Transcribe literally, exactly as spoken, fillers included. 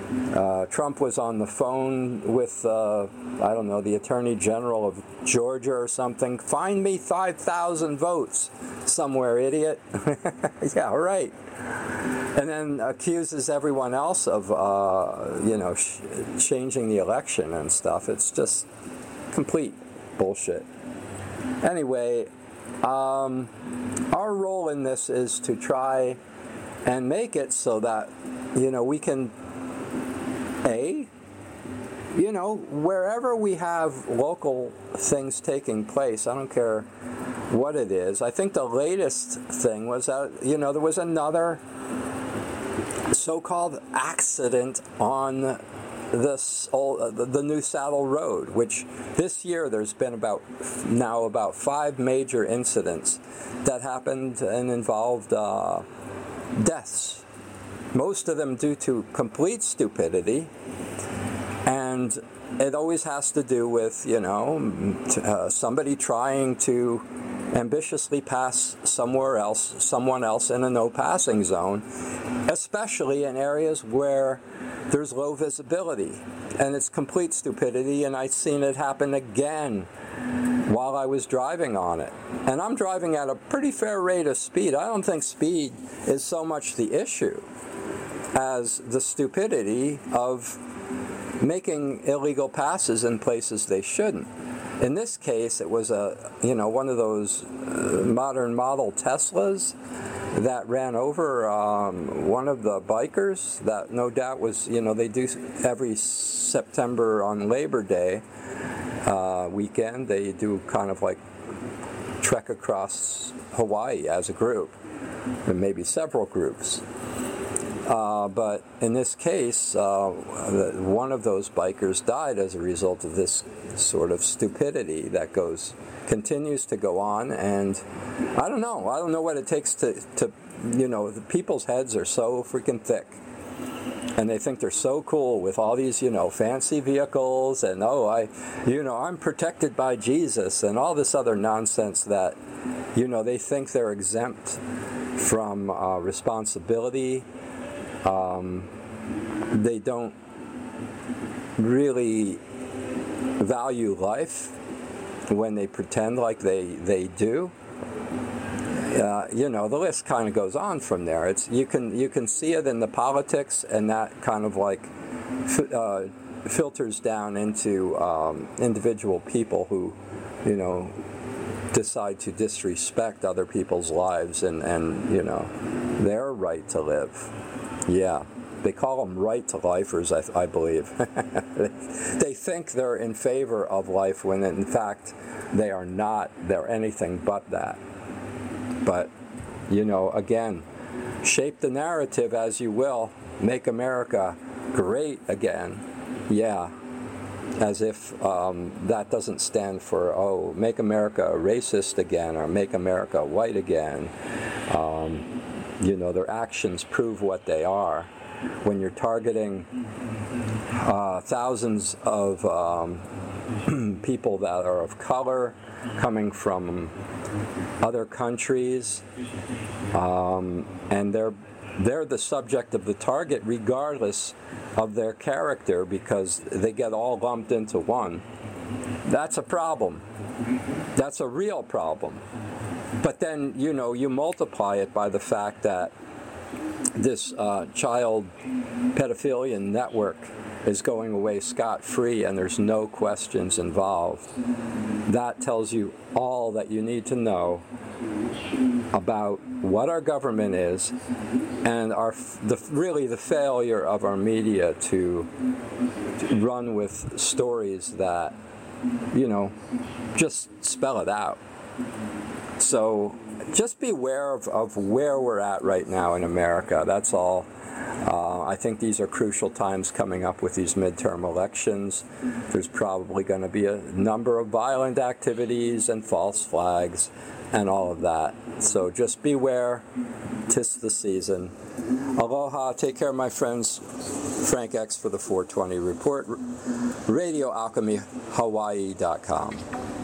Uh, Trump was on the phone with, uh, I don't know, the Attorney General of Georgia or something. Find me five thousand votes somewhere, idiot. Yeah, right. And then accuses everyone else of, uh, you know, sh- changing the election and stuff. It's just complete bullshit. Anyway, um, our role in this is to try and make it so that, you know, we can, A, you know, wherever we have local things taking place, I don't care what it is. I think the latest thing was that, you know, there was another so-called accident on this old, the, the New Saddle Road, which this year there's been about now about five major incidents that happened and involved uh, deaths. Most of them due to complete stupidity, and it always has to do with, you know, uh, somebody trying to ambitiously pass somewhere else, someone else in a no passing zone, especially in areas where there's low visibility. And it's complete stupidity, and I've seen it happen again while I was driving on it. And I'm driving at a pretty fair rate of speed. I don't think speed is so much the issue as the stupidity of making illegal passes in places they shouldn't. In this case, it was a, you know, one of those uh, modern model Teslas that ran over um, one of the bikers that no doubt was, you know, they do every September on Labor Day uh, weekend, they do kind of like trek across Hawaii as a group, and maybe several groups. Uh, but in this case, uh, one of those bikers died as a result of this sort of stupidity that goes, continues to go on. And I don't know. I don't know what it takes to, to, you know, the people's heads are so freaking thick. And they think they're so cool with all these, you know, fancy vehicles and, oh, I, you know, I'm protected by Jesus and all this other nonsense that, you know, they think they're exempt from uh, responsibility. Um, they don't really value life when they pretend like they, they do. Uh, you know, the list kind of goes on from there. It's you can you can see it in the politics, and that kind of like uh, filters down into um, individual people who, you know, decide to disrespect other people's lives and, and you know, their right to live. Yeah, they call them right-to-lifers, I, I believe. They think they're in favor of life when in fact they are not. They're anything but that. But, you know, again, shape the narrative as you will. Make America great again. Yeah, as if um, that doesn't stand for, oh, make America racist again or make America white again. Um, you know, their actions prove what they are. When you're targeting uh, thousands of um, people that are of color coming from other countries, um, and they're they're the subject of the target regardless of their character because they get all lumped into one. That's a problem. That's a real problem. But then, you know, you multiply it by the fact that this uh, child pedophilia network is going away scot-free and there's no questions involved. That tells you all that you need to know about what our government is and our the, really the failure of our media to, to run with stories that, you know, just spell it out. So just beware of, of where we're at right now in America. That's all. Uh, I think these are crucial times coming up with these midterm elections. There's probably going to be a number of violent activities and false flags and all of that. So just beware. 'Tis the season. Aloha. Take care, my friends. Frank X for the four twenty Report. Radio Alchemy Hawaii dot com.